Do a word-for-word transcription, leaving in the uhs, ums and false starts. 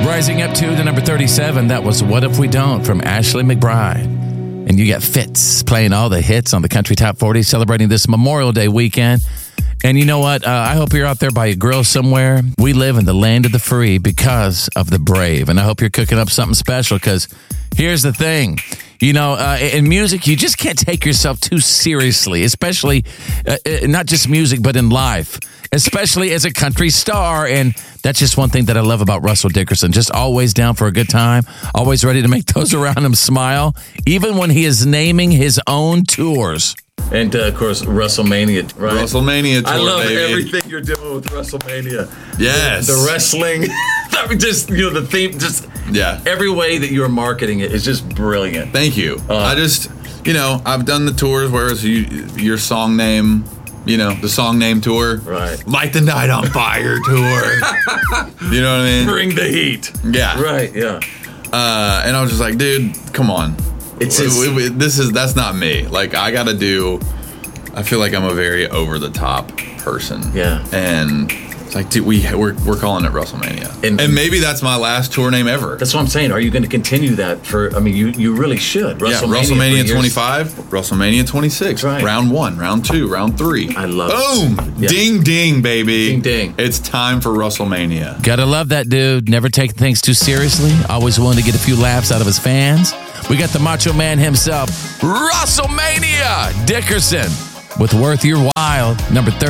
Rising up to the number thirty-seven, that was What If We Don't from Ashley McBride. And you got Fitz playing all the hits on the Country Top forty, celebrating this Memorial Day weekend. And you know what? Uh, I hope you're out there by a grill somewhere. We live in the land of the free because of the brave. And I hope you're cooking up something special, because here's the thing. You know, uh, in music, you just can't take yourself too seriously, especially uh, not just music, but in life, especially as a country star. And that's just one thing that I love about Russell Dickerson. Just always down for a good time, always ready to make those around him smile, even when he is naming his own tours. And, uh, of course, WrestleMania, right? WrestleMania tour, I love baby. everything you're doing with WrestleMania. Yes. The, the wrestling, I mean, just, you know, the theme, just yeah. every way that you're marketing it is just brilliant. Thank you. Uh, I just, you know, I've done the tours where it's you, your song name, you know, the song name tour. Right. Light the Night on Fire tour. You know what I mean? Bring the heat. Yeah. Right, yeah. Uh, and I was just like, dude, come on. It's, we, it's we, we, this is that's not me. Like, I gotta do. I feel like I'm a very over the top person. Yeah. And it's like, dude, we we're we're calling it WrestleMania, And- and, maybe that's my last tour name ever. that's what I'm saying. Are you going to continue that for? I mean, you you really should. Yeah, WrestleMania, for WrestleMania years. twenty-five, WrestleMania twenty-six, Right. round one, round two, round three. I love Boom! it. Yeah. Ding ding, baby. Ding, ding. It's time for WrestleMania. Gotta love that dude. Never take things too seriously. Always willing to get a few laughs out of his fans. We got the Macho Man himself, WrestleMania Dickerson, with Worth Your While, number thirty.